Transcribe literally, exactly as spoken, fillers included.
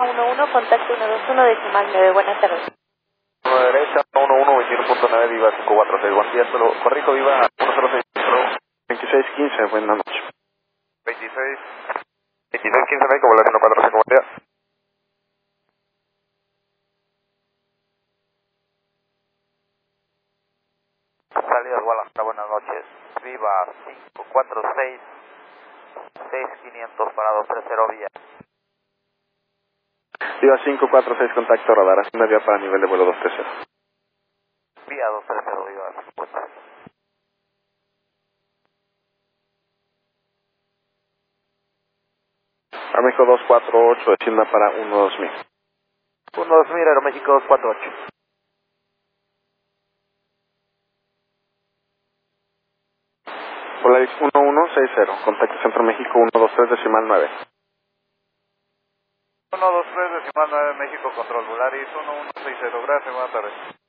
uno uno, contacto uno dos uno, decimal nueve, buenas tardes. uno derecha, uno uno, veintiuno punto nueve, Viva cinco cuatro seis, buen día, solo corrijo, Viva uno cero seis, veintiséis quince, buenas noches. veintiséis, veintiséis quince, México, volar uno cuatro seis, buen día. Salida Guadalajara, buenas noches. Viva cinco cuatro seis, seis quinientos para dos tres cero vía. Viva cinco cuatro seis, contacto radar, haciendo vía para nivel de vuelo dos tres cero. Vía dos tres cero, Viva. A México dos cuatro ocho, descienda para uno dos mil. uno dos mil, Aeroméxico dos cuatro ocho. Polaris uno uno seis cero, contacto Centro México uno dos tres, decimal nueve. uno dos tres, decimal nueve, México, control Polaris uno uno seis cero, gracias, buenas tardes.